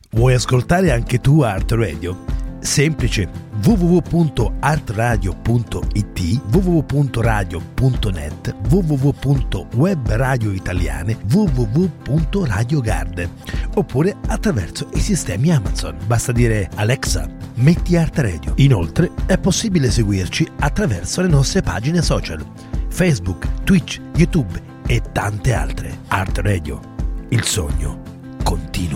Vuoi ascoltare anche tu Art Radio? Semplice, www.artradio.it, www.radio.net, www.webradioitaliane, www.radiogarden, oppure attraverso i sistemi Amazon. Basta dire Alexa, metti Art Radio. Inoltre è possibile seguirci attraverso le nostre pagine social, Facebook, Twitch, YouTube e tante altre. Art Radio, il sogno continua.